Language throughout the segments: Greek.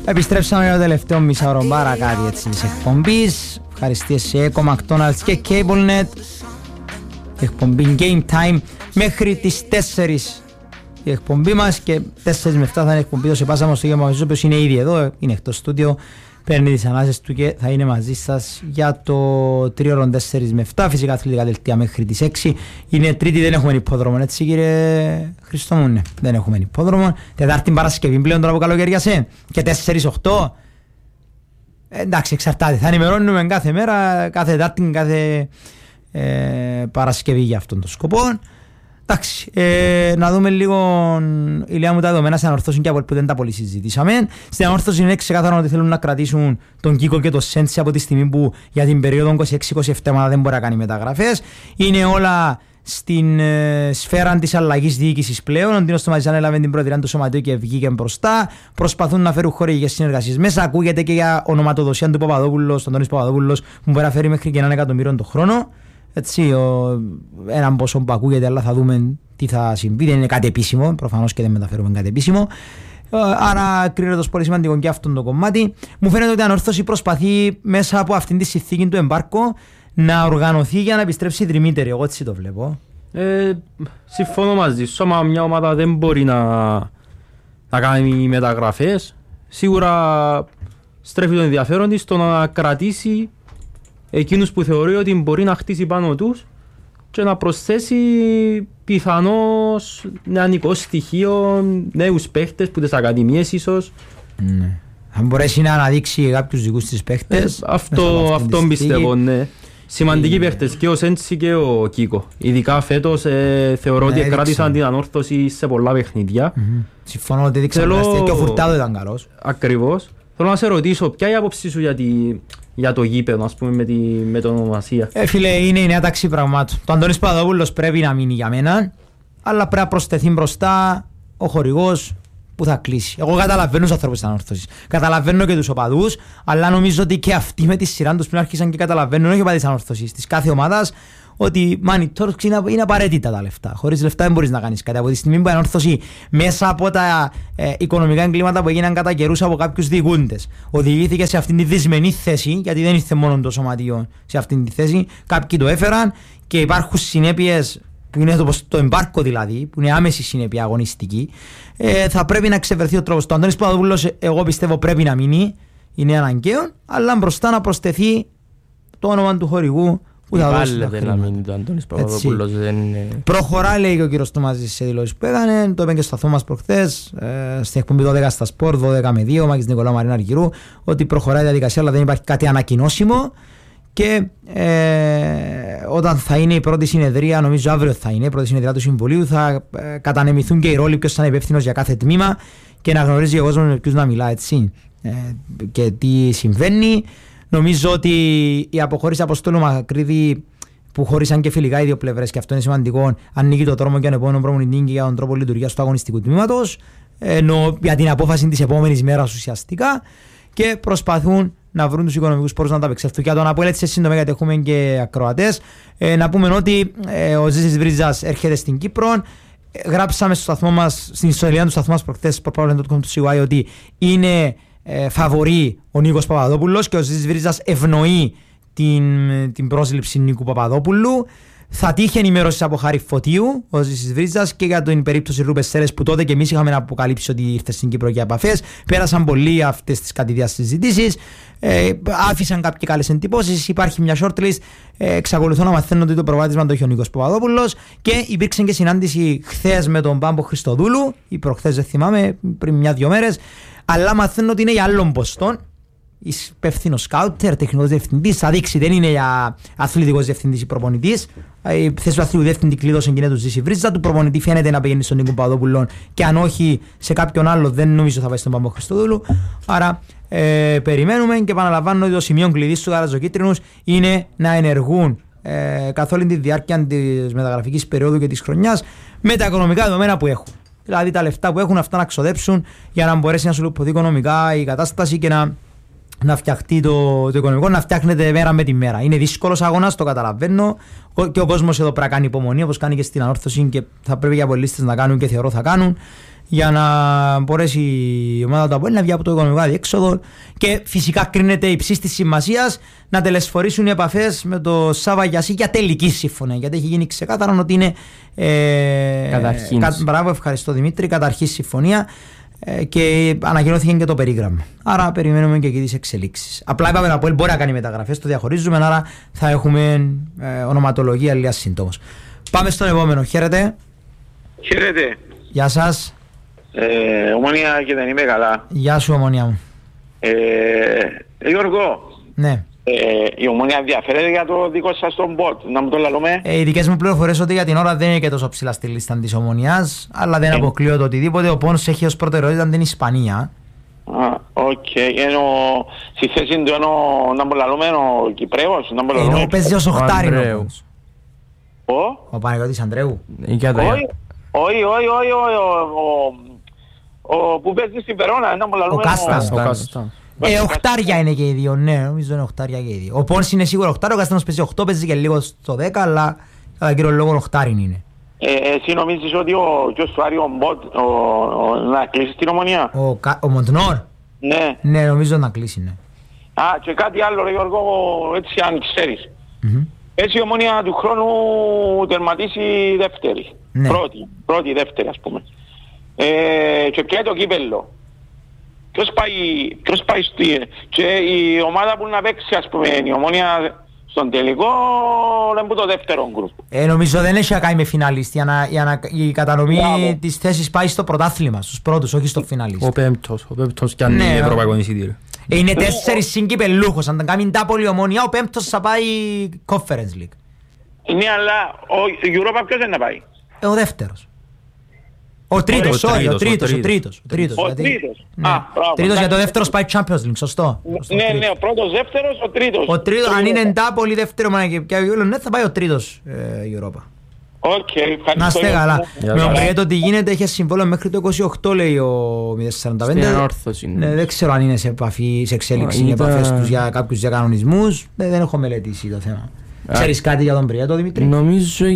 Επιστρέψαμε το τελευταίο μισάωρο κάτι έτσι της εκπομπής. Ευχαριστίες σε Eco, McDonald's και CableNet. Η εκπομπή Game Time μέχρι τις 4 η εκπομπή μας και 4 με 7 θα είναι εκπομπή το Σεπάσαμος στο Γέμμα, ο οποίος είναι ήδη εδώ, είναι εκτός στούντιο, παίρνει τις ανάσες του και θα είναι μαζί σας για το 3 4 με 7, φυσικά αθλητικά δελτία μέχρι τις 6. Είναι Τρίτη, δεν έχουμε υπόδρομο, έτσι κύριε Χριστό μου, ναι, δεν έχουμε υπόδρομο. Τετάρτη Παρασκευή πλέον τώρα που καλοκαιριάσε και 4-8. Εντάξει, εξαρτάται, θα ενημερώνουμε κάθε μέρα, κάθε Τετάρτη, κάθε Παρασκευή για αυτόν τον σκοπό. Εντάξει, να δούμε λίγο, Ηλία μου, τα δεδομένα στην ανορθώση και από που δεν τα πολύ συζητήσαμε. Στην ανορθώση είναι ξεκάθαρο ότι θέλουν να κρατήσουν τον Κίκο και το Σέντσι από τη στιγμή που για την περίοδο 26-27 δεν μπορεί να κάνει μεταγραφές. Είναι όλα στην σφαίρα της αλλαγής διοίκησης πλέον. Ο Ντίνος Τομαζιάν έλαβε την προεδρία του σωματείου και βγήκε μπροστά. Προσπαθούν να φέρουν χορηγικές συνεργασίες μέσα. Ακούγεται και για ονοματοδοσία του Παπαδόπουλος, τον Τόνις Παπαδόπουλος, που μπορεί να φέρει μέχρι και 1 εκατομμύριο το χρόνο. Έτσι, έναν ποσό που ακούγεται, αλλά θα δούμε τι θα συμβεί. Δεν είναι κάτι επίσημο, προφανώς και δεν μεταφέρουμε κάτι επίσημο. Άρα κρίνεται ως πολύ σημαντικό και αυτό το κομμάτι. Μου φαίνεται ότι η ανόρθωση προσπαθεί μέσα από αυτήν τη συνθήκη του εμπάρκο να οργανωθεί για να επιστρέψει δρυμύτερη. Εγώ έτσι το βλέπω. Συμφωνώ μαζί σου. Άμα μια ομάδα δεν μπορεί να κάνει μεταγραφές, σίγουρα στρέφει τον ενδιαφέρον της στο να κρατήσει εκείνους που θεωρεί ότι μπορεί να χτίσει πάνω τους και να προσθέσει πιθανώς νεανικό στοιχείο, νέους παίχτες που τις ακαδημίες ίσως. Ναι. Αν μπορέσει να αναδείξει κάποιους δικούς της παίχτες. Αυτό πιστεύω, ναι. Σημαντικοί παίχτες και ο Σέντσι και ο Κίκο. Ειδικά φέτος θεωρώ ότι κράτησαν την ανόρθωση σε πολλά παιχνίδια. Συμφωνώ ότι δείξαν και ο Φουρτάδο ήταν καλός. Ακριβώς. Θέλω να σε ρωτήσω, ποια είναι η άποψή σου για το γήπεδο, ας πούμε, με την ονομασία? Φίλε, είναι η νέα τάξη πραγμάτων. Το Αντώνης Παπαδόπουλος πρέπει να μείνει για μένα, αλλά πρέπει να προσθεθεί μπροστά ο χορηγός που θα κλείσει. Εγώ καταλαβαίνω τους ανθρώπους της ανόρθωσης. Καταλαβαίνω και τους οπαδούς, αλλά νομίζω ότι και αυτοί με τη σειρά τους πριν άρχισαν και καταλαβαίνουν, όχι οπαδοί της ανόρθωσης, της κάθε ομάδας, ότι είναι απαραίτητα τα λεφτά. Χωρίς λεφτά δεν μπορείς να κάνεις κάτι. Από τη στιγμή που η ανόρθωση μέσα από τα οικονομικά εγκλήματα που έγιναν κατά καιρούς από κάποιους διοικούντες οδηγήθηκε σε αυτήν τη δυσμενή θέση, γιατί δεν ήρθε μόνο το σωματείο σε αυτήν τη θέση, κάποιοι το έφεραν και υπάρχουν συνέπειες που είναι το εμπάρκο δηλαδή, που είναι άμεση συνέπεια αγωνιστική. Θα πρέπει να ξεβρεθεί ο τρόπος. Το Αντώνης Παπαδόπουλος, εγώ πιστεύω, πρέπει να μείνει, είναι αναγκαίο, αλλά μπροστά να προσθεθεί το όνομα του χορηγού. Να μείνει το Αντώνης Παπαδόπουλος. Προχωρά, λέει και ο κύριος Τομάζης σε δηλώσεις που έκανε. Το είπε και στο σταθμό μας προχθές, στην εκπομπή 12 στα Σπορ, 12 με 2, ο Μάκης Νικολάου Μαρίνα Αργυρού, ότι προχωράει η διαδικασία, αλλά δεν υπάρχει κάτι ανακοινώσιμο. Και όταν θα είναι η πρώτη συνεδρία, νομίζω αύριο θα είναι η πρώτη συνεδρία του Συμβουλίου, θα κατανεμηθούν και οι ρόλοι, ποιος θα είναι υπεύθυνος για κάθε τμήμα και να γνωρίζει ο κόσμος με ποιους να μιλά, έτσι, και τι συμβαίνει. Νομίζω ότι η αποχώρηση Αποστόλου Μακρύδη, που χωρίσαν και φιλικά οι δύο πλευρές, και αυτό είναι σημαντικό, ανοίγει το δρόμο για τον επόμενο προπονητή και για τον τρόπο λειτουργίας του αγωνιστικού τμήματος, ενώ για την απόφαση της επόμενης μέρας ουσιαστικά, και προσπαθούν να βρουν τους οικονομικούς πόρους να τα απεξέλθουν. Για τον Αποέλ, έτσι σύντομα, γιατί έχουμε και ακροατές, να πούμε ότι ο Ζήσης Βρίζας έρχεται στην Κύπρο. Γράψαμε στο σταθμό μας, στην ιστορία του σταθμού μας προχθές, του CY, ότι είναι φαβορεί ο Νίκος Παπαδόπουλος και ο Ζήσης Βρίζας ευνοεί την πρόσληψη Νίκου Παπαδόπουλου. Θα τύχει ενημέρωση από Χάρη Φωτίου, ο Ζήσης Βρίζας, και για την περίπτωση Ρούπες Σέρες, που τότε και εμείς είχαμε αποκαλύψει ότι ήρθε στην Κύπρο για επαφές. Πέρασαν πολλοί αυτές τις κατηδίας συζητήσεις, άφησαν κάποιες καλές εντυπώσεις. Υπάρχει μια shortlist. Εξακολουθώ να μαθαίνω ότι το προβάδισμα το έχει ο Νίκος Παπαδόπουλος, και υπήρξε και συνάντηση χθες με τον Πάμπο Χριστοδούλου, ή προχθές, δεν θυμάμαι, πριν 1-2 μέρες. Αλλά μαθαίνω ότι είναι για άλλων ποστών. Υπεύθυνος σκάουτερ, τεχνικός διευθυντής, θα δείξει, δεν είναι για αθλητικός διευθυντής ή προπονητής. Η θέση του αθλητικού διευθυντή κλείδωσε και είναι του Ζήση Βρίζα. Του προπονητή φαίνεται να πηγαίνει στον Νίκο Παπαδόπουλο, και αν όχι σε κάποιον άλλο, δεν νομίζω θα πάει στον Πάμπο Χριστοδούλου. Άρα περιμένουμε, και επαναλαμβάνω ότι το σημείο κλειδί του Γαλαζοκίτρινους είναι να ενεργούν καθ' όλη τη διάρκεια της μεταγραφικής περίοδου και της χρονιάς με τα οικονομικά δεδομένα που έχουν. Δηλαδή τα λεφτά που έχουν, αυτά να ξοδέψουν για να μπορέσει να σου λουποθεί οικονομικά η κατάσταση και να να φτιαχτεί το οικονομικό, να φτιάχνεται μέρα με τη μέρα. Είναι δύσκολος αγώνας, το καταλαβαίνω. Και ο κόσμος εδώ πρέπει να κάνει υπομονή, όπως κάνει και στην ανόρθωση, και θα πρέπει οι απολύστες να κάνουν και θεωρώ θα κάνουν, για να μπορέσει η ομάδα του ΑΠΟΕΛ να βγει από το οικονομικό αδιέξοδο. Και φυσικά κρίνεται υψής της σημασίας να τελεσφορήσουν οι επαφές με το Σάβα Γιασί για τελική συμφωνία. Γιατί έχει γίνει ξεκάθαρο ότι είναι. Μπράβο, ευχαριστώ Δημήτρη. Καταρχής συμφωνία. Και ανακοινώθηκε και το περίγραμμα. Άρα περιμένουμε και εκεί τις εξελίξεις. Απλά είπαμε να μπορεί να κάνει μεταγραφές, το διαχωρίζουμε, άρα θα έχουμε ονοματολογία λίγα σύντομος. Πάμε στον επόμενο. Χαίρετε. Χαίρετε. Γεια σας. Ομόνια και δεν είμαι καλά. Γεια σου, Ομόνια μου. Γιώργο. Ναι. Η Ομόνια ενδιαφέρεται για το δικό σας τον bot, να μου το λαλούμε. Οι δικές μου πληροφορίες ότι για την ώρα δεν είναι και τόσο ψηλά στη λίστα της Ομονιάς, αλλά δεν αποκλείω το οτιδήποτε. Ο Πόνος έχει ως προτεραιότητα την Ισπανία. Οκ. Ενώ στη θέση του να μου λαλούμε ο Κυπρέος, να μου λαλούμε. Ενώ παίζει ως οχτάρινο. Ο Παναγιώτης Ανδρέου. Όχι. Που παίζει στην Περώνα, να μου λαλούμε. Ο Κάστας. Οχτάρια είναι και οι δύο, ναι, νομίζω είναι οχτάρια και οι δύο. Ο Πόνς είναι σίγουρο οχτάριο, ο Κάστανος παίζει 8, παίζει και λίγο στο 10, αλλά κατά κύριο λόγο οχτάριν είναι. Εσύ νομίζεις ότι ο Σουάριο Μπότ να κλείσει την Ομονία? Ο Μοντνόρ? Ναι. Ναι, νομίζω να κλείσει, ναι. Και κάτι άλλο ρε Γιώργο, έτσι αν ξέρεις. Έτσι η Ομονία του χρόνου τερματίσει δεύτερη. Πρώτη, δεύτερη ας πούμε. Και πιάει το κύπελλο. Ποιος πάει και η ομάδα που να παίξει ας πούμε η Ομόνια στον τελικό είναι που το δεύτερο γκρουπ. Νομίζω δεν έχει να κάνει με φιναλίστη, η κατανομή της θέσης πάει στο πρωτάθλημα, στους πρώτους, όχι στο φιναλίστη. Ο πέμπτος κι αν είναι ευρωπαϊκό εισιτήριο. Είναι 4 συγκυπελλούχος, αν κάνει τάπολη Ομόνια, ο πέμπτος θα πάει Conference League. Ναι, αλλά ο Europa ποιος είναι να πάει? Ο δεύτερος. Ο τρίτος, ο τρίτος. Τρίτος για το δεύτερος πάει Champions League, σωστό. Ναι, ο πρώτος, δεύτερος, ο τρίτος. Ο τρίτος, αν είναι εντάπολη δεύτερο θα πάει ο τρίτος Europa. Να είστε καλά. Με τον Μπριέτο ότι γίνεται, έχει συμβόλαιο μέχρι το 28 λέει ο 045. Στην ανόρθωση. Δεν ξέρω αν είναι σε επαφή, σε εξέλιξη, επαφές τους για κάποιους διακανονισμούς. Δεν έχω μελετήσει το θέμα. Ξέρεις κάτι για τον Μπριέτο, Δημήτρη? Νομίζω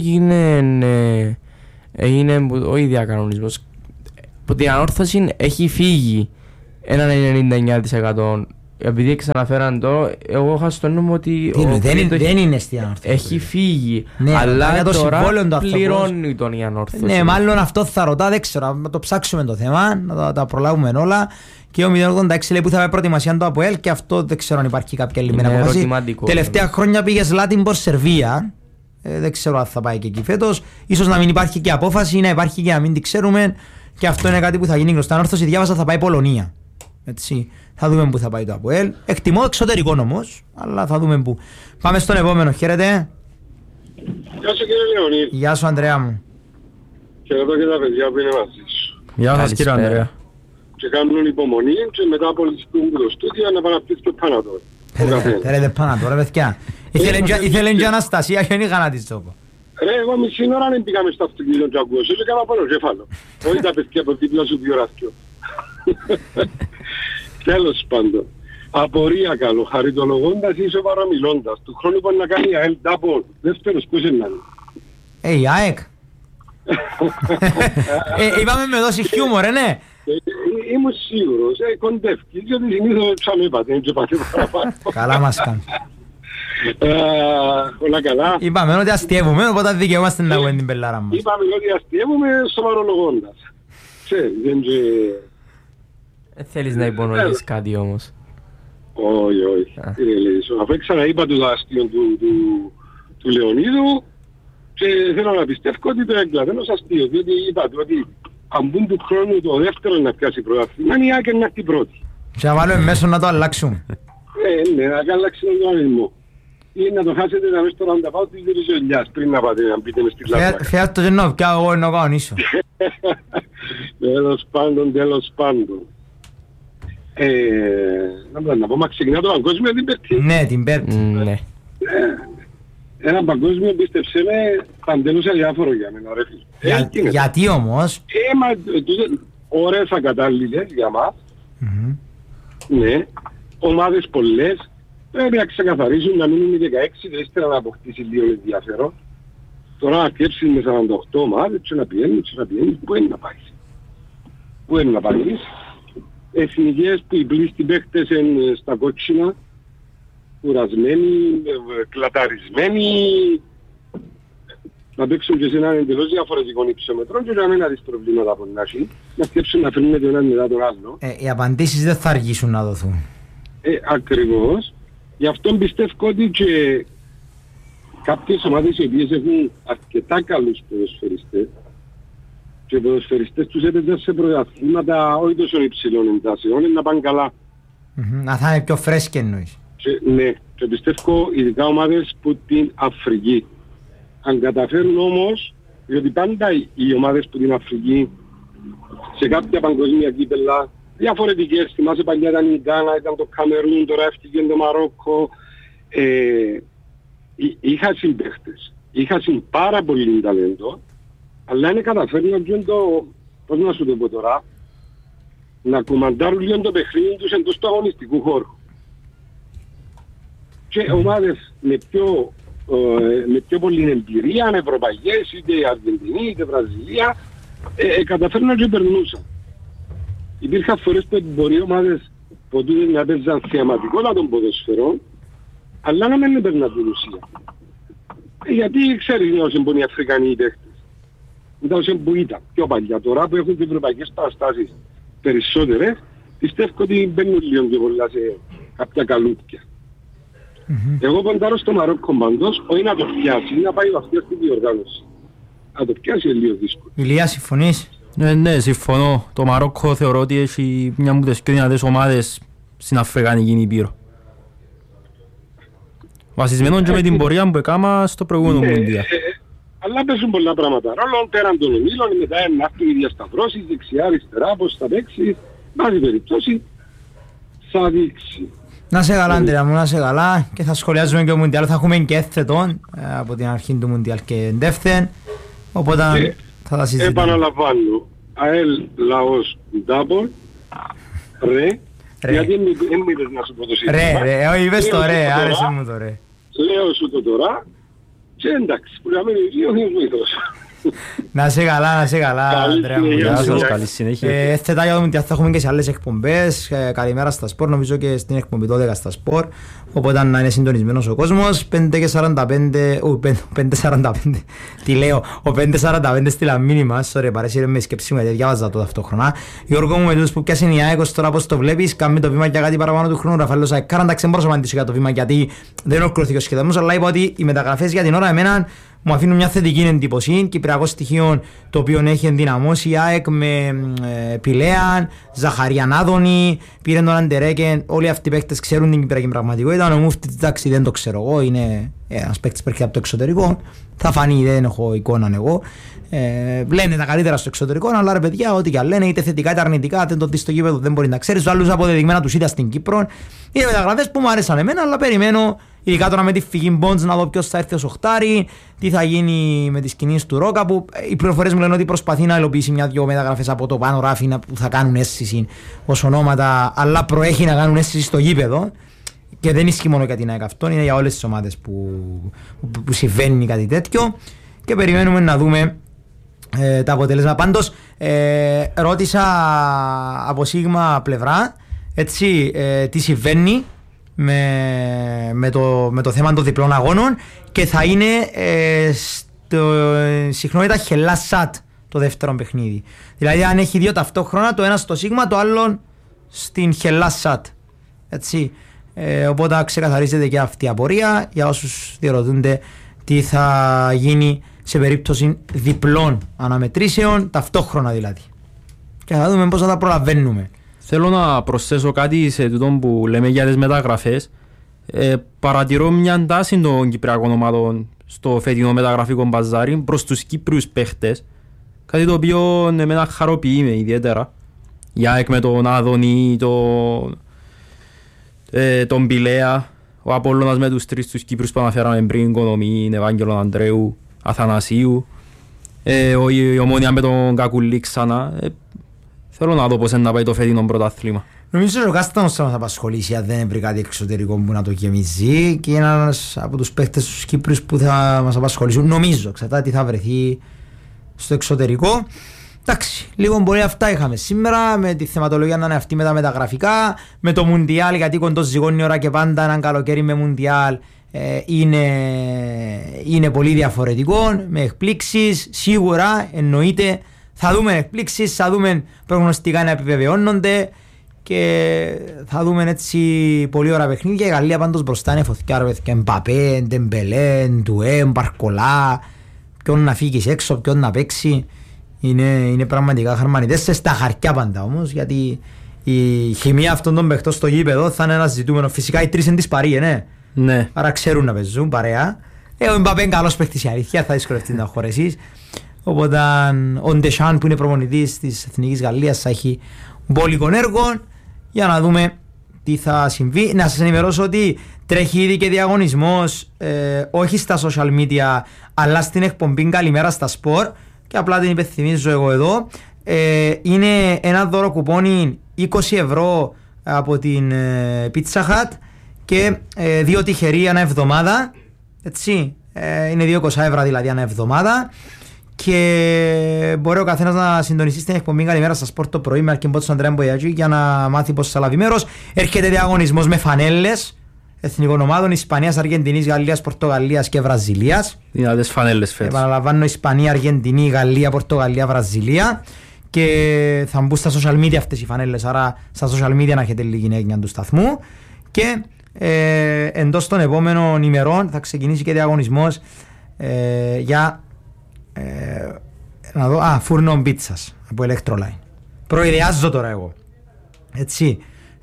έγινε ο ίδιος κανονισμός. Από την ανόρθωση έχει φύγει έναν 99%. Επειδή ξαναφέραν το, εγώ είχα στο νου ότι δεν είναι στην ανόρθωση. Έχει φύγει, ναι, αλλά τώρα πληρώνει τον η ανόρθωση. Ναι, μάλλον αυτό θα ρωτά, δεν ξέρω, να το ψάξουμε το θέμα, να τα προλάβουμε όλα. Και ο 086 λέει που θα πάει προετοιμασία του ΑΠΟΕΛ και αυτό δεν ξέρω αν υπάρχει κάποια λιμένα αποφάση. Τελευταία χρόνια πήγε Σλάτιμπορ Σερβία. Δεν ξέρω αν θα πάει και εκεί φέτος. Ίσως να μην υπάρχει και απόφαση ή να υπάρχει και να μην την ξέρουμε. Και αυτό είναι κάτι που θα γίνει γνωστά. Ανόρθωση διάβασα θα πάει Πολωνία. Έτσι. Θα δούμε πού θα πάει το ΑΠΟΕΛ. Εκτιμώ εξωτερικό όμως, αλλά θα δούμε πού. Πάμε στον επόμενο. Χαίρετε. Γεια σου κύριε Λεωνίδη. Γεια σου Ανδρέα μου. Χαιρετώ και τα παιδιά που είναι μαζί σου. Γεια σας κύριε Ανδρέα. Και κάνουν υπομονή και μετά από το στούδιο να πάνε να πεις και πάνω τώρα. Θέλετε πάνω τώρα παιδιά. Ήθελε και Αναστασία και δεν είχα να της το πω. Ρε, εγώ μισή ώρα δεν πήγαμε στο αυτοκίνητο και ακούω. Σε έκανα πάνω κεφάλο. Όχι τα παιδιά από δίπλα σου πιο ράθιο. Τέλος πάντων. Απορία καλό. Χαριτολογώντας ή σοβαρομιλώντας. Του χρόνου μπορεί να κάνει ΑΕΛ τάπο. Δεύτερος πώς είναι να είναι. Η ΑΕΚ. Είπαμε με δώσει χιούμορ, ναι. Είμαι σίγουρος. Κοντεύκει. Γιατί συνήθως ψάμε είπατε. Είναι και πάτε παραπάνω. Καλά μας κάνει. Όλα καλά. Είπαμε ότι αστιεύουμε, οπότε δικαιούμαστε να βγούμε την πελάρα μας. Είπαμε ότι αστιεύουμε σοβαρολογώντας. Ξέρεις, δεν και... Θέλεις να υπονοήσεις κάτι όμως? Όχι. Αφού ξαναείπα το αστείο του Λεωνίδου και θέλω να πιστεύω ότι το έγκλαβε ως αστείο, διότι είπα του ότι αν μπουν του χρόνου το δεύτερο να πιάσει πρωτάθλημα, η ΑΕΚ είναι αυτή πρώτη. Και να βάλουμε μέσω να το αλλάξουμε. Ναι, να αλλάξει τον ορισμό. Ή να το χάσετε να μέσα στο ρανταπάω της Βυριζολιάς πριν να πάτε να μπείτε μες στη Λαβάκα. Φιάτ το γεννό, πια εγώ εννοώ κανονίσω. Τέλος πάντων. Να πω, μα ξεκινά το παγκόσμιο την Πέμπτη. Ναι, την Πέμπτη. Ναι. Ένα παγκόσμιο πίστεψε με παντελώς αδιάφορο για μένα, ρε φίλε. Γιατί όμως? Ώρες ακατάλληλες για μας. Ναι. ομάδες πολλές, πρέπει να ξεκαθαρίσουν να μείνουν οι 16 και ύστερα να αποκτήσει λίγο ενδιαφέρον. Τώρα να κλέψεις με 48 ομάδες και να πιένεις, πού είναι να πάεις. Πού είναι να πάεις. Εθνικές που οι πλήστοι παίχτες είναι στα κότσινα, κουρασμένοι, κλαταρισμένοι, να παίξουν και σε έναν εντελώς διαφορετικό υψομετρό και να μην δεις προβλήματα από την αρχή, να σκέψουν να φέρνουν τον έναν μετά τον άλλο. Οι απαντήσεις δεν θα αργήσουν να δοθούν. Ακριβώς. Γι' αυτό πιστεύω ότι και κάποιες ομάδες οι οποίες έχουν αρκετά καλούς ποδοσφαιριστές και οι ποδοσφαιριστές τους έπαιζαν σε πρωταθλήματα όχι τόσο υψηλών εντάσεων, να πάνε καλά. Να θα είναι πιο φρέσκοι εννοείς. Ναι, και πιστεύω ειδικά ομάδες που την Αφρική. Αν καταφέρουν όμως, διότι πάντα οι ομάδες που την Αφρική σε κάποια παγκοσμία κύπελλα διαφορετικές, θυμάσαι παλιά ήταν η Γκάνα, ήταν το Καμερούν, τώρα έφτιαγε το Μαρόκο, είχα συμπαίχτες, είχα πάρα πολύ ταλέντο, αλλά είναι καταφέρουν να το, πώς να σου το πω τώρα, να κομμαντάρουν λίγο το παιχνίδι τους εντός του αγωνιστικού χώρου. Και ομάδες με πιο πολλή εμπειρία, ευρωπαϊκές, είτε Αργεντινή, είτε Βραζιλία, καταφέρναν και περνούσαν. Υπήρχαν φορές που μπορεί ομάδες ποτέ να παίζαν θεαματικότητα των ποδοσφαιρών, αλλά να μην παίρναν την ουσία. Γιατί ξέρεις όσο είναι οι Αφρικανοί οι παίχτες. Ήταν όσο που ήταν πιο παλιά. Τώρα που έχουν τις ευρωπαϊκές παραστάσεις περισσότερες, πιστεύω ότι μπαίνουν λίγο και πολλά σε κάποια καλούτια. Εγώ ποντάρω στο Μαρόκο πάντως, όχι να το πιάσει, να πάει βαθιά στη διοργάνωση. Να το πιάσει είναι λίγο δύσκολο. Ηλία, συμφωνείς? Ναι, συμφωνώ. Το Μαρόκο θεωρώ ότι έχει μια από τις πιο δυνατές ομάδες στην Αφρικανική Ήπειρο. Βασισμένο και με την πορεία που έκανα στο προηγούμενο Μουντιάλ. Αλλά παίζουν πολλά πράγματα. Ρόλο πέραν των ομίλων, μετά να έρθουν οι διασταυρώσεις, δεξιά, αριστερά, πώς θα παίξει. Βάζει περιπτώσει, θα δείξει. Να σε καλά, Αντρέα μου, να σε καλά. Και θα σχολιάζουμε και ο Μουντιάλ. Θα έχουμε και έθετον από την αρχή του Μουντιάλ και εντεύθεν. Οπότε θα τα συζητήσουμε. Επαναλαμβάνω. ΑΕΛ Λαός Ντάμπορ. Ρε. Γιατί δεν είπες να σου πω το σύστημα. Ρε, όχι είπες το ρε, άρεσε μου το ρε. Λέω σου το τώρα. Και εντάξει, που να μένει δύο βοηθός. Να σε καλά, Αντρέα μου. Γεια σας, καλή συνέχεια. Θετά για το Μουντιάλ θα έχουμε και σε άλλες εκπομπές. Καλημέρα στα σπορ, νομίζω και στην εκπομπή 12 στα σπορ. Οπότε να είναι συντονισμένος ο κόσμος. 5:45, τι λέω, ο 5:45 στείλα μήνυμα. Sorry, παρέσυρε με η σκέψη μου γιατί διάβαζα το ταυτόχρονα. Γιώργο μου, με τούτους που πιάσουν η ΑΕΚ τώρα πώς το βλέπεις, κάνει το βήμα για κάτι παραπάνω του χρόνου. Ραφαέλος Αεκάρα, εντάξει, δεν μπορώ να απαντήσω για το βήμα γιατί δεν ολοκληρώθηκε ο σχεδιασμός, αλλά είπα ότι οι μεταγραφές για την ώρα εμένα μου αφήνουν μια θετική εντύπωση. Κυπριακό στοιχείο το οποίο έχει ενδυναμώσει η ΑΕΚ με Πηλέαν, Ζαχαριανάδονη, πήρε τον Αντερέκεν. Όλοι αυτοί οι παίκτες ξέρουν την κυπριακή πραγματικότητα. Ο Μούφτης, εντάξει, δεν το ξέρω εγώ, είναι ένας παίκτης που έρχεται από το εξωτερικό. Θα φανεί, δεν έχω εικόνα εγώ. Λένε τα καλύτερα στο εξωτερικό, αλλά ρε παιδιά, ό,τι και αν λένε, είτε θετικά είτε αρνητικά, δεν το δει στο γήπεδο, δεν μπορεί να ξέρει. Του άλλου αποδεδειγμένα του είδα στην Κύπρο. Είναι μεταγραφές που μου άρεσαν εμένα, αλλά περιμένω, ειδικά τώρα με τη φυγή Μπόντς, να δω ποιος θα έρθει ως οχτάρι, τι θα γίνει με τις κινήσεις του Ρόκα. Που οι πληροφορίες μου λένε ότι προσπαθεί να υλοποιήσει μια-δυο μεταγραφές από το πάνω ράφι που θα κάνουν αίσθηση ως ονόματα, αλλά προέχει να κάνουν αίσθηση στο γήπεδο. Και δεν ισχύει μόνο για την ΑΕΚ αυτό, είναι για όλες τις ομάδες που συμβαίνει κάτι τέτοιο. Και περιμένουμε να δούμε τα αποτελέσματα. Πάντως ρώτησα από Σίγμα πλευρά έτσι, τι συμβαίνει με το θέμα των διπλών αγώνων και θα είναι στο συχνότητα Χελάς-ΣΑΤ το δεύτερο παιχνίδι. Δηλαδή αν έχει δύο ταυτόχρονα, το ένα στο Σίγμα, το άλλο στην Χελάς-ΣΑΤ. Έτσι. Οπότε ξεκαθαρίζεται και αυτή η απορία για όσους διερωτούνται τι θα γίνει σε περίπτωση διπλών αναμετρήσεων, ταυτόχρονα δηλαδή. Και θα δούμε πώς θα τα προλαβαίνουμε. Θέλω να προσθέσω κάτι σε τούτο που λέμε για τις μεταγραφές. Παρατηρώ μια τάση των κυπριακών ομάδων στο φετινό μεταγραφικό μπαζάρι προς τους Κύπριους παίχτες. Κάτι το οποίο εμένα χαροποιεί με ιδιαίτερα. Η ΑΕΚ με τον Άδωνη, τον Πηλέα, ο Απόλλωνας με τους τρεις τους Κύπριους που αναφέραμε πριν, Κονομήν, Ευάγγελον Ανδρέου, Αθανασίου, η Ομόνια με τον Κακουλή ξανά. Θέλω να δω πώς είναι να πάει το φετινό πρωτάθλημα. Νομίζω ότι ο Κάστανος θα μας απασχολήσει αν δεν βρει κάτι εξωτερικό που να το γεμίζει και είναι ένας από τους παίχτες τους Κύπρους που θα μας απασχολήσουν. Νομίζω, ξέρετε τι θα βρεθεί στο εξωτερικό. Εντάξει, λίγο πολύ αυτά είχαμε σήμερα με τη θεματολογία να είναι αυτή με τα μεταγραφικά, με το Μουντιάλ, γιατί κοντός ζυγώνει ώρα και πάντα έναν καλοκαίρι με Μουντιάλ είναι πολύ διαφορετικό, με εκπλήξεις, σίγουρα εννοείται. Θα δούμε εκπλήξεις, θα δούμε προγνωστικά να επιβεβαιώνονται και θα δούμε έτσι πολύ ωραία παιχνίδια. Η Γαλλία πάντως μπροστά είναι φωτιά, ρε παιδιά, Εμπαπέ, Ντεμπελέ, Ντουέμ, Μπαρκολά, ποιον να φύγεις έξω, ποιον να παίξει. Είναι πραγματικά χαρμανιτές στα χαρτιά πάντα όμως, γιατί η χημεία αυτών των παιχτών στο γήπεδο θα είναι ένα ζητούμενο. Φυσικά οι τρεις είναι της Παρί, ναι. Άρα ξέρουν να παίζουν παρέα. Ο Εμπαπέ είναι καλός παίχτης, η αλήθεια, θα δυσκολευτεί να χωρέσεις. Οπότε ο Ντεσάν που είναι προπονητής της Εθνικής Γαλλίας θα έχει μπόλικων έργων για να δούμε τι θα συμβεί. Να σας ενημερώσω ότι τρέχει ήδη και διαγωνισμός όχι στα social media αλλά στην εκπομπή Καλημέρα στα Σπορ και απλά την υπενθυμίζω εγώ εδώ. Είναι ένα δώρο κουπόνι 20 ευρώ από την Pizza Hut και 2 τυχεροί ανά εβδομάδα, έτσι, είναι 2 ευρώ δηλαδή ανά εβδομάδα. Και μπορεί ο καθένας να συντονιστεί στην εκπομπή Καλημέρα στα Σπορ το πρωί με αρκεμπό του Αντρέα Μπογιατζή για να μάθει πώς θα λάβει μέρος. Έρχεται διαγωνισμός με φανέλες εθνικών ομάδων Ισπανίας, Αργεντινής, Γαλλίας, Πορτογαλίας και Βραζιλίας. Δυνατές φανέλες φέτος. Επαναλαμβάνω, Ισπανία, Αργεντινή, Γαλλία, Πορτογαλία, Βραζιλία. Και θα μπουν στα social media αυτές οι φανέλες. Άρα στα social media να έχετε λίγη έννοια του σταθμού. Και εντός των επόμενων ημερών θα ξεκινήσει και διαγωνισμός για να δω, φούρνο πίτσας από Electroline. Προειδεάζω τώρα εγώ, έτσι,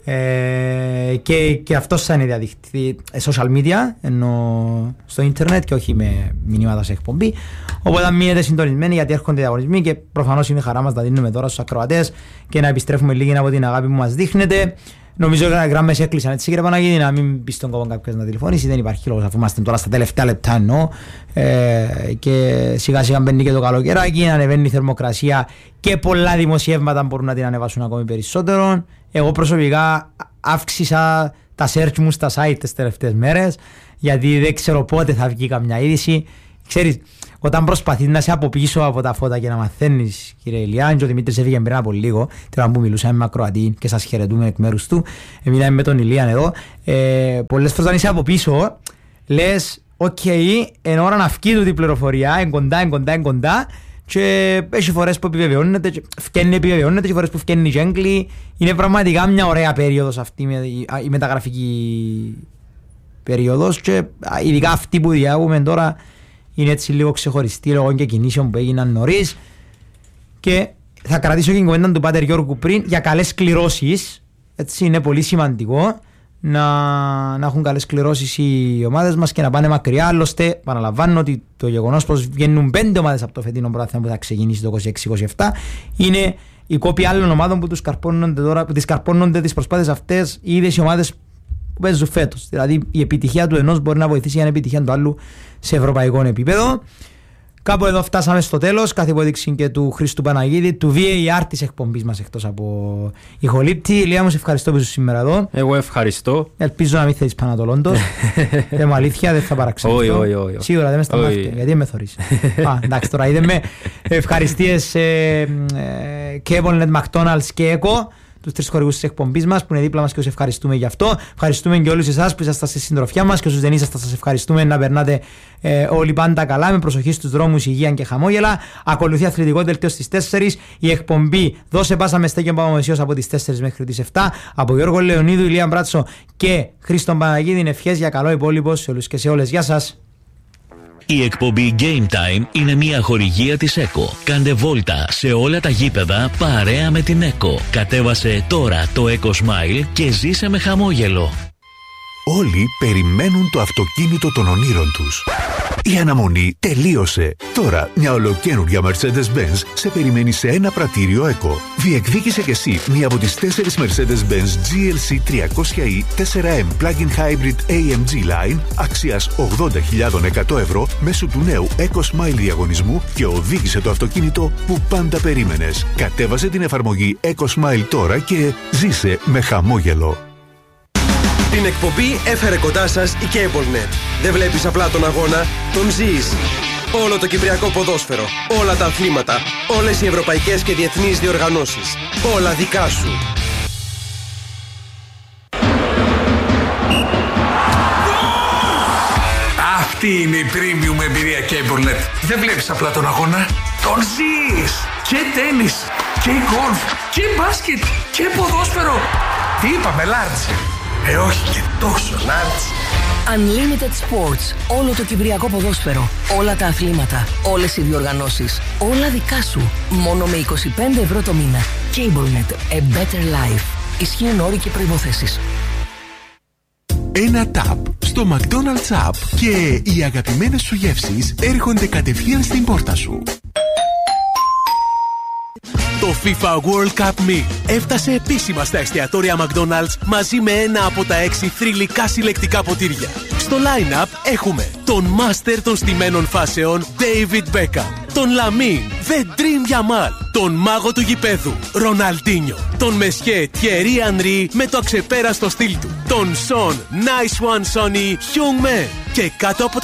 και αυτός θα είναι διαδειχτή social media, ενώ στο ίντερνετ και όχι με μηνύματα σε εκπομπή. Οπότε μείνετε συντονισμένοι γιατί έρχονται διαγωνισμοί και προφανώς είναι χαρά μας να δίνουμε τώρα στους ακροατές και να επιστρέφουμε λίγη από την αγάπη που μας δείχνετε. Νομίζω ότι οι γράμμες έκλεισαν, έτσι κύριε Παναγίδη, να μην πει στον κόμμα κάποιος να τηλεφωνήσει, δεν υπάρχει λόγος αφού είμαστε τώρα στα τελευταία λεπτά εννοώ, και σιγά σιγά μπαίνει και το καλοκαιράκι, ανεβαίνει η θερμοκρασία και πολλά δημοσιεύματα μπορούν να την ανεβάσουν ακόμη περισσότερο. Εγώ προσωπικά αύξησα τα search μου στα site τις τελευταίες μέρες γιατί δεν ξέρω πότε θα βγει καμιά είδηση. Ξέρεις, όταν προσπαθείς να σε αποπίσω από τα φώτα και να μαθαίνεις, κύριε Ηλιάν, και ο Δημήτρης έφυγε πριν από λίγο, τώρα που μιλούσαμε με ακροατή και σας χαιρετούμε εκ μέρους του, μιλάμε με τον Ηλιάν εδώ, πολλές φορές αν είσαι από πίσω, λες, εν ώρα να φκεί τούτη η πληροφορία, εν κοντά, και έχει φορές που επιβεβαιώνεται, και φορές που φκένει και έγκλη. Είναι πραγματικά μια ωραία περίοδος αυτή η μεταγραφική περίοδος και ειδικά αυτή που διάγουμε τώρα είναι έτσι λίγο ξεχωριστή λόγω και κινήσεων που έγιναν νωρίς. Και θα κρατήσω και την κουβέντα του Πάτερ Γιώργου πριν για καλές κληρώσεις. Έτσι είναι πολύ σημαντικό να έχουν καλές κληρώσεις οι ομάδες μας και να πάνε μακριά. Άλλωστε, παραλαμβάνω ότι το γεγονός πως βγαίνουν 5 ομάδες από το φετινό πρωτάθλημα που θα ξεκινήσει το 26-27 είναι η κόπη άλλων ομάδων που τις καρπώνονται τις προσπάθειες αυτές οι ίδιες οι ομάδες που παίζουν φέτος. Δηλαδή η επιτυχία του ενός μπορεί να βοηθήσει για την επιτυχία του άλλου σε ευρωπαϊκό επίπεδο. Κάπου εδώ φτάσαμε στο τέλος. Κάθε υπόδειξη και του Χρήστου Παναγίδη, του VAR της εκπομπής μας εκτός από ηχολήπτη. Ηλία μου, σε ευχαριστώ που είσαι σήμερα εδώ. Εγώ ευχαριστώ. Ελπίζω να μην θέλεις Πανατολόντος. Δεν μου αλήθεια, δεν θα παραξενιστώ. Όχι. Σίγουρα δεν με σταμάτησε, γιατί δεν με θωρείς. Εντάξει, τώρα είδε με ευχαριστίες και Apple, McDonald's και Eco, τους τρεις χορηγούς της εκπομπής μας που είναι δίπλα μας και τους ευχαριστούμε γι' αυτό. Ευχαριστούμε και όλους εσάς που ήσασταν στη συντροφιά μας και όσους δεν ήσασταν σας ευχαριστούμε να περνάτε όλοι πάντα καλά, με προσοχή στους δρόμους, υγεία και χαμόγελα. Ακολουθεί αθλητικό δελτίο στις 4. Η εκπομπή Δώσε Πάσα με Στέκιο Παπαμεσίος από τις 4 μέχρι τις 7. Από Γιώργο Λεωνίδου, Ηλία Μπράτσο και Χρήστον Παναγίδη. Ευχές για καλό υπόλοιπο σε όλους και σε όλες. Γεια σας. Η εκπομπή Game Time είναι μια χορηγία της ΕΚΟ. Κάντε βόλτα σε όλα τα γήπεδα παρέα με την ΕΚΟ. Κατέβασε τώρα το ΕΚΟ Smile και ζήσε με χαμόγελο. Όλοι περιμένουν το αυτοκίνητο των ονείρων τους. Η αναμονή τελείωσε. Τώρα μια ολοκαίνουργια Mercedes-Benz σε περιμένει σε ένα πρατήριο ECO. Διεκδίκησε κι εσύ μία από τις 4 Mercedes-Benz GLC 300e 4M Plug-in Hybrid AMG Line αξίας 80.100 ευρώ μέσω του νέου Eco Smile διαγωνισμού και οδήγησε το αυτοκίνητο που πάντα περίμενες. Κατέβασε την εφαρμογή Eco Smile τώρα και ζήσε με χαμόγελο. Την εκπομπή έφερε κοντά σας η CableNet. Δεν βλέπεις απλά τον αγώνα, τον ζεις. Όλο το κυπριακό ποδόσφαιρο, όλα τα αθλήματα, όλες οι ευρωπαϊκές και διεθνείς διοργανώσεις. Όλα δικά σου. Αυτή είναι η premium εμπειρία CableNet. Δεν βλέπεις απλά τον αγώνα, τον ζεις. Και τένις, και γκολφ, και μπάσκετ, και ποδόσφαιρο. Τι είπαμε, large? Όχι και τόσο large. Unlimited Sports. Όλο το κυπριακό ποδόσφαιρο. Όλα τα αθλήματα. Όλες οι διοργανώσεις. Όλα δικά σου. Μόνο με 25 ευρώ το μήνα. CableNet. A better life. Ισχύουν όροι και προϋποθέσεις. Ένα tap στο McDonald's App και οι αγαπημένες σου γεύσεις έρχονται κατευθείαν στην πόρτα σου. Το FIFA World Cup Meal έφτασε επίσημα στα εστιατόρια McDonald's μαζί με ένα από τα 6 θρυλικά συλλεκτικά ποτήρια. Στο line-up έχουμε τον Master των στημένων φάσεων David Beckham, τον Lamine The Dream Yamal, τον μάγο του γηπέδου Ροναλντίνιο, τον Μεσχέ Thierry Henry με το αξεπέραστο στυλ του, τον Son Nice One Sonny Heung-min και κάτω από